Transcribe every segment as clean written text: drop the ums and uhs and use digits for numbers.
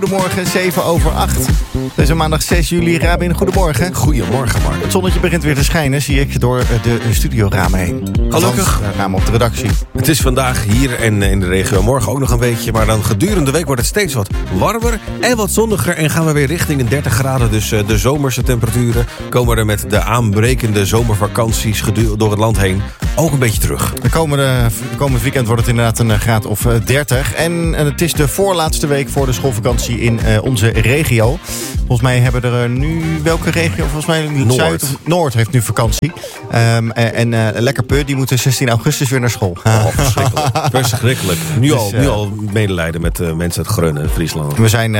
Goedemorgen, 7:07. Het is maandag 6 juli. Rabin, goedemorgen. Goedemorgen, Mark. Het zonnetje begint weer te schijnen, zie ik, door de studioramen heen. Gelukkig. Ramen op de redactie. Het is vandaag hier en in de regio morgen ook nog een beetje. Maar dan gedurende de week wordt het steeds wat warmer en wat zonniger. En gaan we weer richting de 30 graden. Dus de zomerse temperaturen komen er met de aanbrekende zomervakanties door het land heen ook een beetje terug. Komend weekend wordt het inderdaad een graad of 30. En het is de voorlaatste week voor de schoolvakantie in onze regio. Volgens mij hebben er nu... Welke regio? Volgens mij Noord. Zuid of Noord heeft nu vakantie. Lekker Put, die moeten 16 augustus weer naar school. Verschrikkelijk. Verschrikkelijk. Nu al medelijden met mensen uit Groningen en Friesland.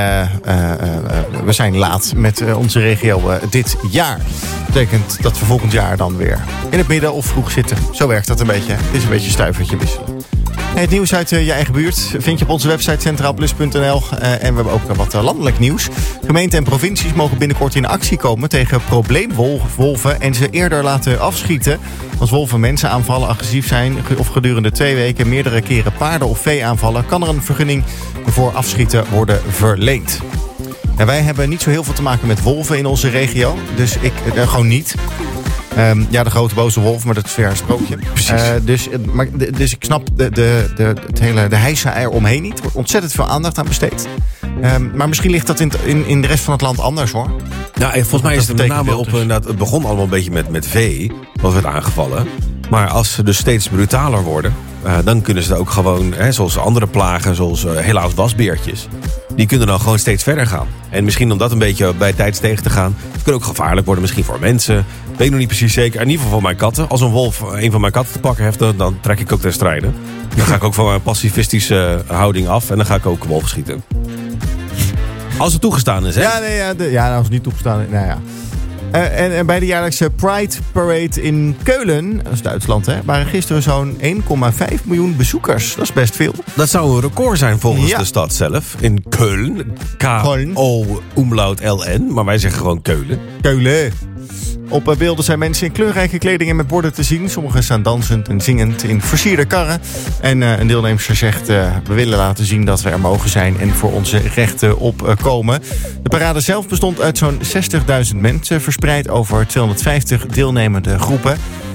We zijn laat met onze regio dit jaar. Dat betekent dat we volgend jaar dan weer in het midden of vroeg zitten. Zo werkt dat een beetje. Het is een beetje stuivertje wisselen. Het nieuws uit je eigen buurt vind je op onze website centraalplus.nl. En we hebben ook wat landelijk nieuws. Gemeenten en provincies mogen binnenkort in actie komen tegen probleemwolven en ze eerder laten afschieten. Als wolven mensen aanvallen, agressief zijn of gedurende 2 weken meerdere keren paarden of vee aanvallen, kan er een vergunning voor afschieten worden verleend. En wij hebben niet zo heel veel te maken met wolven in onze regio. Dus gewoon niet. De grote boze wolf, maar dat is weer een sprookje. Precies. Dus ik snap de heisa eromheen niet. Er wordt ontzettend veel aandacht aan besteed. Maar misschien ligt dat in de rest van het land anders, hoor. Nou, volgens mij is het met name op... Het begon allemaal een beetje met vee, wat werd aangevallen. Maar als ze dus steeds brutaler worden, dan kunnen ze ook gewoon, zoals andere plagen, zoals helaas wasbeertjes, die kunnen dan gewoon steeds verder gaan. En misschien om dat een beetje bij tijds tegen te gaan, het kan ook gevaarlijk worden, misschien voor mensen. Weet ik nog niet precies zeker. In ieder geval voor mijn katten. Als een wolf een van mijn katten te pakken heeft, dan trek ik ook ten strijde. Dan ga ik ook van mijn pacifistische houding af en dan ga ik ook wolven schieten. Als het toegestaan is, hè? Als het niet toegestaan is, nou ja. En bij de jaarlijkse Pride Parade in Keulen, dat is Duitsland, waren gisteren zo'n 1,5 miljoen bezoekers. Dat is best veel. Dat zou een record zijn volgens de stad zelf. In Keulen. K-O-umlaut-L-N. Maar wij zeggen gewoon Keulen. Keulen. Op beelden zijn mensen in kleurrijke kleding en met borden te zien. Sommigen staan dansend en zingend in versierde karren. En een deelnemster zegt, we willen laten zien dat we er mogen zijn en voor onze rechten opkomen. De parade zelf bestond uit zo'n 60.000 mensen, verspreid over 250 deelnemende groepen.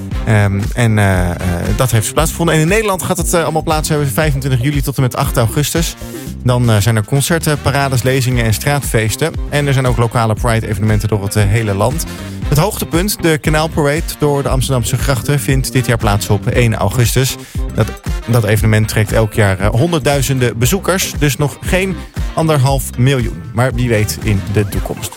Dat heeft plaatsgevonden. En in Nederland gaat het allemaal plaats hebben 25 juli tot en met 8 augustus. Dan zijn er concerten, parades, lezingen en straatfeesten. En er zijn ook lokale Pride-evenementen door het hele land. Het hoogtepunt, de Kanaalparade door de Amsterdamse grachten, vindt dit jaar plaats op 1 augustus. Dat evenement trekt elk jaar honderdduizenden bezoekers. Dus nog geen 1,5 miljoen. Maar wie weet in de toekomst.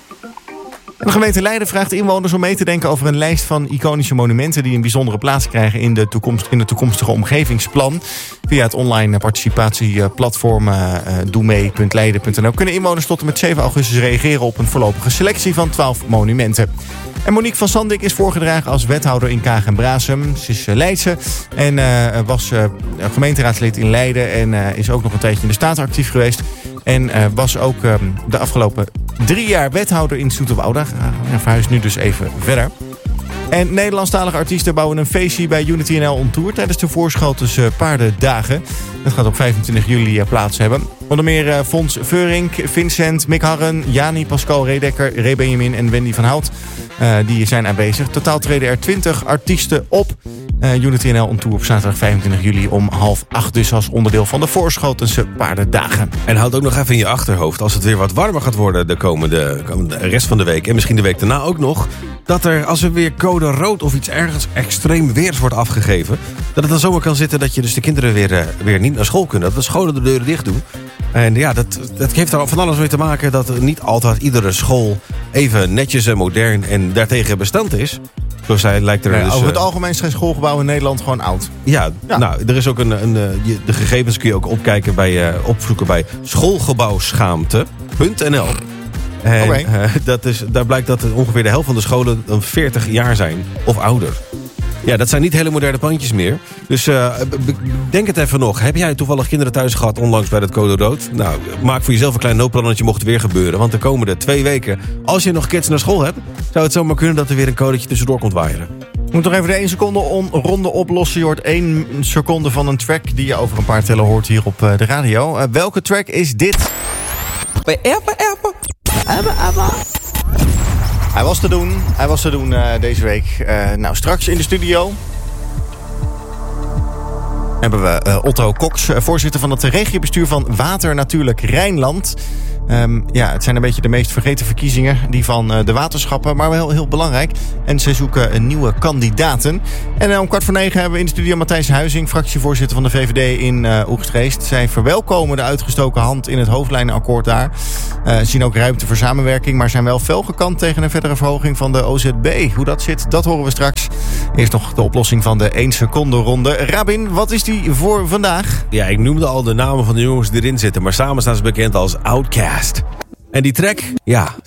De gemeente Leiden vraagt inwoners om mee te denken over een lijst van iconische monumenten die een bijzondere plaats krijgen in de toekomstige omgevingsplan. Via het online participatieplatform doemee.leiden.nl kunnen inwoners tot en met 7 augustus reageren op een voorlopige selectie van 12 monumenten. En Monique van Sandik is voorgedragen als wethouder in Kaag en Braassem. Ze is Leidse en was gemeenteraadslid in Leiden en is ook nog een tijdje in de Staten actief geweest. En was ook de afgelopen 3 jaar wethouder in Zoeterwoude. Verhuist nu dus even verder. En Nederlandstalige artiesten bouwen een feestje bij Unity NL On Tour tijdens de Voorschotens Paardendagen. Dat gaat op 25 juli plaats hebben. Onder meer Fons Veurink, Vincent, Mick Harren, Jani, Pascal Redekker, Ray Benjamin en Wendy van Hout. Die zijn aanwezig. Totaal treden er 20 artiesten op. Unity NL On Tour op zaterdag 25 juli om 7:30. Dus als onderdeel van de Voorschotense Paardendagen. En houd ook nog even in je achterhoofd, als het weer wat warmer gaat worden de komende rest van de week, en misschien de week daarna ook nog, dat er, als er weer code rood of iets ergens extreem weers wordt afgegeven, dat het dan zomaar kan zitten dat je dus de kinderen weer niet naar school kunnen. Dat de scholen de deuren dicht doen. En ja, dat heeft er van alles mee te maken dat niet altijd iedere school even netjes en modern en daartegen bestand is. Zo lijkt er dus, over het algemeen zijn schoolgebouwen in Nederland gewoon oud. Ja. Nou, er is ook de gegevens kun je ook opzoeken bij schoolgebouwschaamte.nl. En daar blijkt dat ongeveer de helft van de scholen dan 40 jaar zijn of ouder. Ja, dat zijn niet hele moderne pandjes meer. Dus denk het even nog. Heb jij toevallig kinderen thuis gehad onlangs bij dat code rood? Nou, maak voor jezelf een klein noodplannetje mocht het weer gebeuren. Want de komende 2 weken, als je nog kids naar school hebt, zou het zomaar kunnen dat er weer een codetje tussendoor komt waaien. Ik moet nog even de 1 seconde ronde oplossen. Je hoort 1 seconde van een track die je over een paar tellen hoort hier op de radio. Welke track is dit? Hij was te doen deze week. Nou, straks in de studio hebben we Otto Cox, voorzitter van het regiobestuur van Water Natuurlijk Rijnland. Het zijn een beetje de meest vergeten verkiezingen, die van de waterschappen, maar wel heel belangrijk. En ze zoeken nieuwe kandidaten. En om 8:45 hebben we in de studio Matthijs Huizing, fractievoorzitter van de VVD in Oegstgeest. Zij verwelkomen de uitgestoken hand in het hoofdlijnenakkoord daar. Zien ook ruimte voor samenwerking, maar zijn wel fel gekant tegen een verdere verhoging van de OZB. Hoe dat zit, dat horen we straks. Eerst nog de oplossing van de 1 seconde ronde. Rabin, wat is die voor vandaag? Ja, ik noemde al de namen van de jongens die erin zitten, maar samen staan ze bekend als Outkast. En die track, ja,